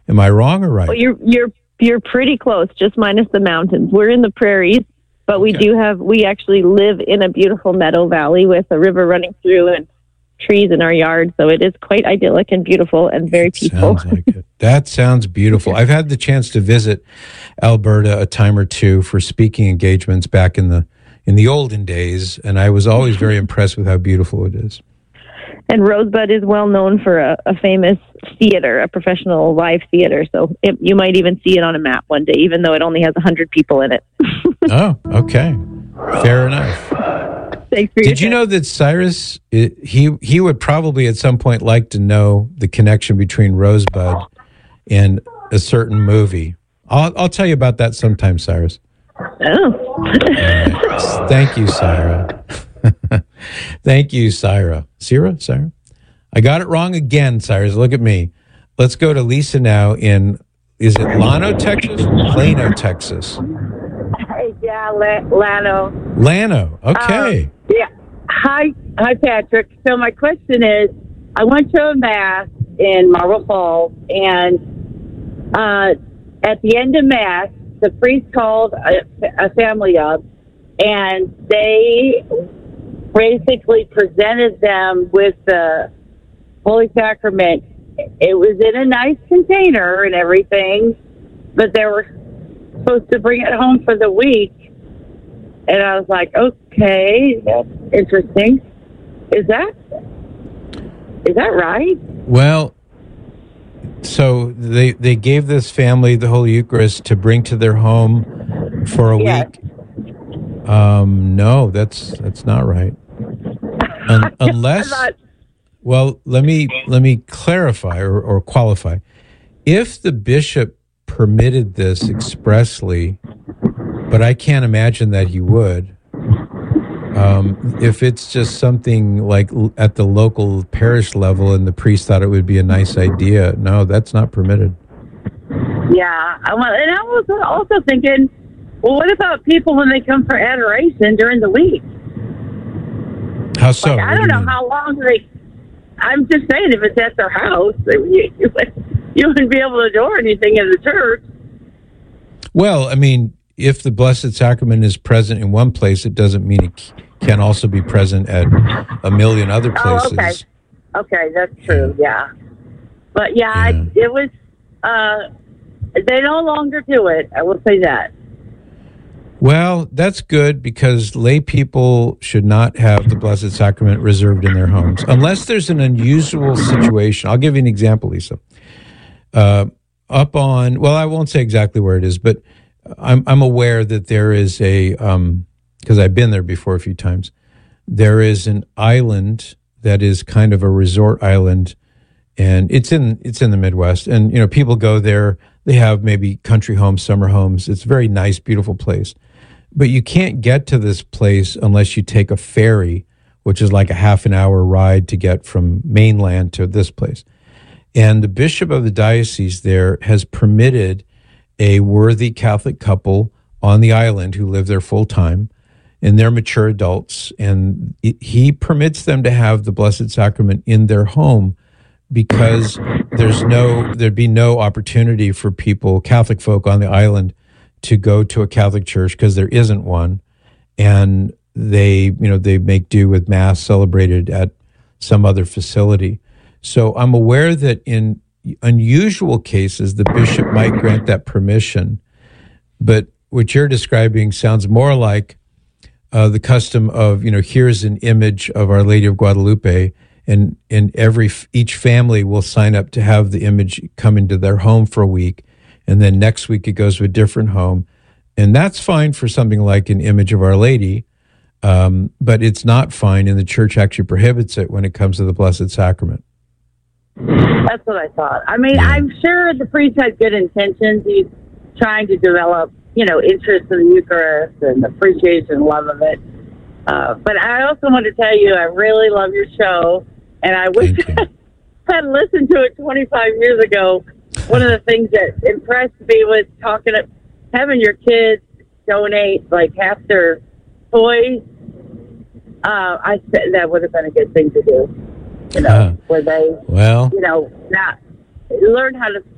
Am I wrong or right? Well, you're pretty close, just minus the mountains. We're in the prairies, but we actually live in a beautiful meadow valley with a river running through and trees in our yard. So it is quite idyllic and beautiful and very peaceful. Sounds like it. That sounds beautiful. I've had the chance to visit Alberta a time or two for speaking engagements back in the olden days, and I was always very impressed with how beautiful it is. And Rosebud is well known for a famous theater, a professional live theater. So you might even see it on a map one day, even though it only has 100 people in it. Oh, okay. Fair enough. Thanks for Did you know that Cyrus, he would probably at some point like to know the connection between Rosebud and a certain movie? I'll tell you about that sometime, Cyrus. Oh. Right. Thank you, Syra. Thank you, Syra. Syra? I got it wrong again, Cyrus. Look at me. Let's go to Lisa now in, is it Llano, Texas? Plano, Texas. Yeah, Llano. Llano, okay. Yeah. Hi, Patrick. So my question is, I went to a mass in Marble Falls, and at the end of mass, the priest called a family up, and they basically presented them with the Holy Sacrament. It was in a nice container and everything, but they were supposed to bring it home for the week. And I was like, okay, that's interesting. Is that right? Well, so they gave this family the Holy Eucharist to bring to their home for a week. No, that's not right. Unless, well, let me clarify or qualify. If the bishop permitted this expressly, but I can't imagine that he would. If it's just something like at the local parish level and the priest thought it would be a nice idea, no, that's not permitted. Yeah. And I was also thinking, well, what about people when they come for adoration during the week? How so? Like, I don't know how long I'm just saying, if it's at their house, you wouldn't be able to do anything in the church. Well, I mean, if the Blessed Sacrament is present in one place, it doesn't mean it can also be present at a million other places. Oh, okay, that's true. Yeah, but it was. They no longer do it. I will say that. Well, that's good, because lay people should not have the Blessed Sacrament reserved in their homes unless there's an unusual situation. I'll give you an example, Lisa. Up on, well, I won't say exactly where it is, but I'm aware that there is a, because I've been there before a few times, there is an island that is kind of a resort island, and it's in the Midwest, and people go there. They have maybe country homes, summer homes. It's a very nice, beautiful place. But you can't get to this place unless you take a ferry, which is like a half an hour ride to get from mainland to this place. And the bishop of the diocese there has permitted a worthy Catholic couple on the island who live there full time, and they're mature adults, and he permits them to have the Blessed Sacrament in their home because there'd be no opportunity for people, Catholic folk on the island, to go to a Catholic church because there isn't one, and they make do with Mass celebrated at some other facility. So I'm aware that in unusual cases, the bishop might grant that permission, but what you're describing sounds more like the custom of, here's an image of Our Lady of Guadalupe, and each family will sign up to have the image come into their home for a week, and then next week it goes to a different home. And that's fine for something like an image of Our Lady, but it's not fine, and the church actually prohibits it when it comes to the Blessed Sacrament. That's what I thought. I mean, yeah. I'm sure the priest had good intentions. He's trying to develop, interest in the Eucharist and appreciation and love of it. But I also want to tell you, I really love your show, and I wish I had listened to it 25 years ago. One of the things that impressed me was having your kids donate like half their toys. I said that would have been a good thing to do. Where they, not learn how to